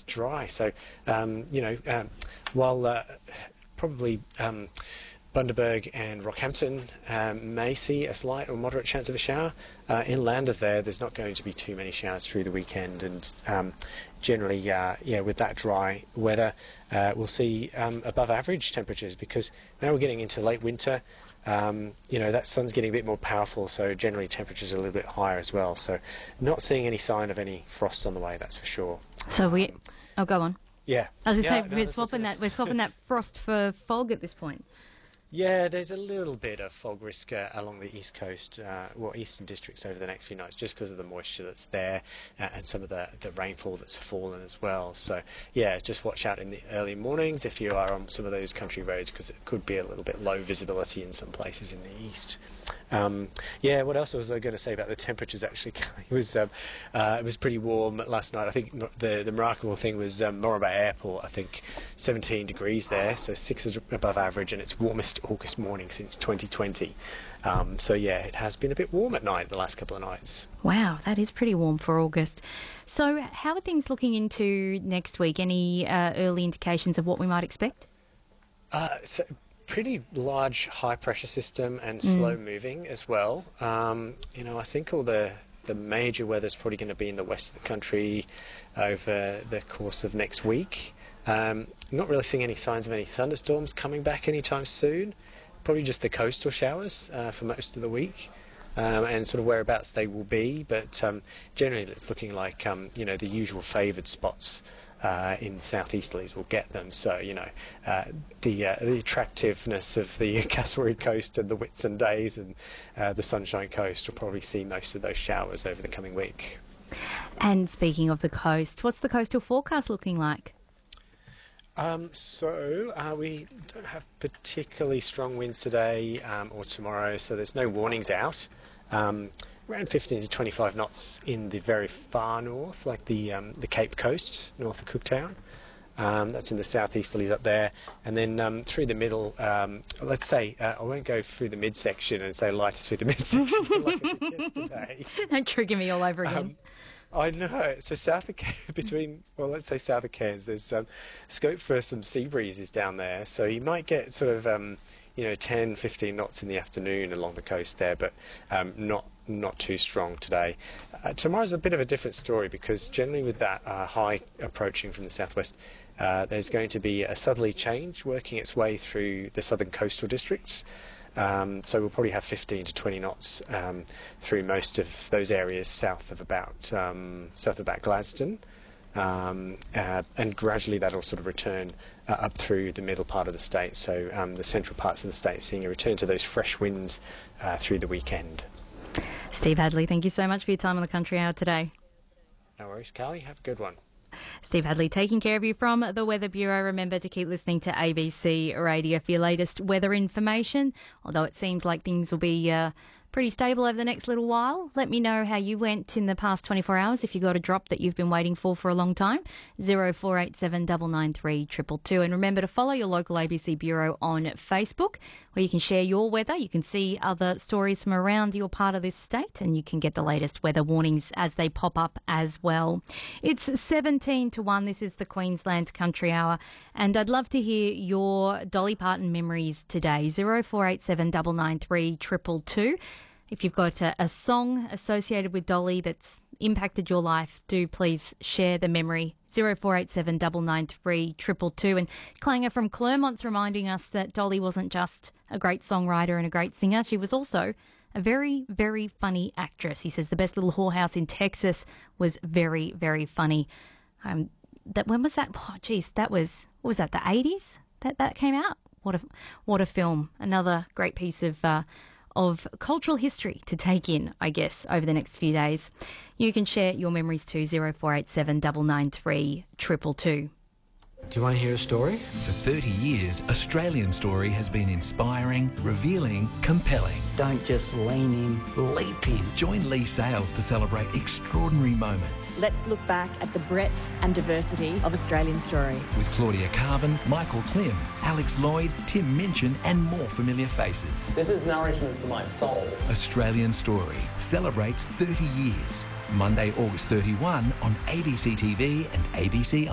dry. So, while probably Bundaberg and Rockhampton may see a slight or moderate chance of a shower, inland of there's not going to be too many showers through the weekend, and generally, with that dry weather, we'll see above average temperatures, because now we're getting into late winter. That sun's getting a bit more powerful, so generally temperatures are a little bit higher as well. So not seeing any sign of any frost on the way, that's for sure. So go on. Yeah. I was going to say, we're swapping that frost for fog at this point. Yeah, there's a little bit of fog risk along the east coast, eastern districts over the next few nights, just because of the moisture that's there and some of the rainfall that's fallen as well. So, yeah, just watch out in the early mornings if you are on some of those country roads, because it could be a little bit low visibility in some places in the east. What else was I going to say about the temperatures, actually? It was pretty warm last night. I think the remarkable thing was Moranbah Airport, I think 17 degrees there, so 6 is above average, and it's warmest August morning since 2020. It has been a bit warm at night the last couple of nights. Wow, that is pretty warm for August. So how are things looking into next week? Any early indications of what we might expect? Pretty large high pressure system and slow moving as well. I think all the major weather's probably going to be in the west of the country over the course of next week. Not really seeing any signs of any thunderstorms coming back anytime soon. Probably just the coastal showers for most of the week. And sort of whereabouts they will be, but generally it's looking like the usual favoured spots in the southeasterlies will get them. So the attractiveness of the Castlereagh coast and the Whitsundays and the Sunshine Coast will probably see most of those showers over the coming week. And speaking of the coast, what's the coastal forecast looking like? We don't have particularly strong winds today or tomorrow, so there's no warnings out. Around 15 to 25 knots in the very far north, like the Cape Coast, north of Cooktown. That's in the southeasterlies up there. And then through the middle, let's say, I won't go through the midsection and say lighter through the midsection like I did yesterday. Don't trigger me all over again. I know. So south of Cairns, there's scope for some sea breezes down there. So you might get sort of 10, 15 knots in the afternoon along the coast there, but not too strong today. Tomorrow's a bit of a different story, because generally with that high approaching from the southwest, there's going to be a southerly change working its way through the southern coastal districts. So we'll probably have 15 to 20 knots through most of those areas south of about Gladstone. And gradually that'll sort of return up through the middle part of the state. So the central parts of the state seeing a return to those fresh winds through the weekend. Steve Hadley, thank you so much for your time on the Country Hour today. No worries, Carly. Have a good one. Steve Hadley taking care of you from the Weather Bureau. Remember to keep listening to ABC Radio for your latest weather information, although it seems like things will be pretty stable over the next little while. Let me know how you went in the past 24 hours if you got a drop that you've been waiting for a long time. 0487 993 222. And remember to follow your local ABC Bureau on Facebook, where you can share your weather. You can see other stories from around your part of this state, and you can get the latest weather warnings as they pop up as well. It's 17 to 1. This is the Queensland Country Hour, and I'd love to hear your Dolly Parton memories today. 0487 993 222. If you've got a song associated with Dolly that's impacted your life, do please share the memory. 0487 993 222. And Clanger from Clermont's reminding us that Dolly wasn't just a great songwriter and a great singer. She was also a very, very funny actress. He says the Best Little Whorehouse in Texas was very, very funny. When was that? Oh, geez, that was, what was that, the 80s that came out? What a film. Another great piece of cultural history to take in, I guess, over the next few days. You can share your memories too, 0487 993 222. Do you want to hear a story? For 30 years, Australian Story has been inspiring, revealing, compelling. Don't just lean in, leap in. Join Lee Sales to celebrate extraordinary moments. Let's look back at the breadth and diversity of Australian Story. With Claudia Carvin, Michael Klim, Alex Lloyd, Tim Minchin and more familiar faces. This is nourishment for my soul. Australian Story celebrates 30 years. Monday, August 31 on ABC TV and ABC